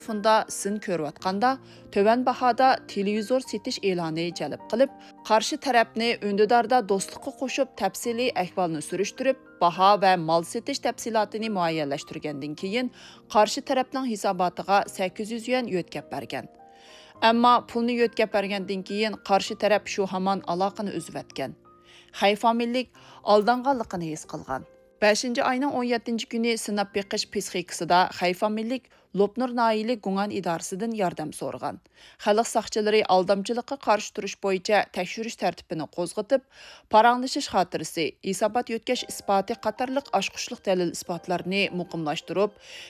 Funda sin ko'rayotganda tövan bahoda televizor setish e'loni jalb qilib, qarshi tarafni undidarda do'stlikqa qo'shib tafsiliy ahvolni surishtirib, baho va mol setish tafsilotini muayyanlashtirgandan keyin qarshi tarafning hisobotiga 800 yuan yo'tkab bergan. Ammo pulni yo'tkab bergandan keyin qarshi taraf shu hamon aloqani uzvatgan. Hayfamillik aldanganligini his qilgan. 5 ayning 17 kuni sinab beqish psixikasida Hayfamillik Lopnur Naili Gungan idorasidan yordam so'rgan. Xalq saqchilari aldamchilikqa qarshi turish bo'yicha tekshirish tartibini qo'zg'atib, paranglashish xotirasi, hisobot yo'tkash isboti qatorliq oshqushliq dalil isbotlarni muqimlashtirib,